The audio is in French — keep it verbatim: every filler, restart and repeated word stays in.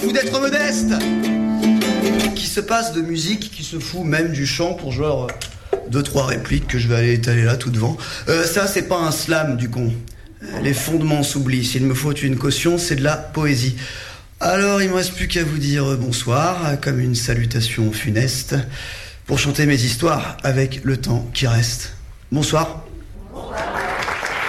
Ou d'être modeste. Qui se passe de musique, qui se fout même du chant pour genre deux trois répliques que je vais aller étaler là tout devant. Euh, ça c'est pas un slam du con. Les fondements s'oublient. S'il me faut une caution, c'est de la poésie. Alors il me reste plus qu'à vous dire bonsoir, comme une salutation funeste, pour chanter mes histoires avec le temps qui reste. Bonsoir.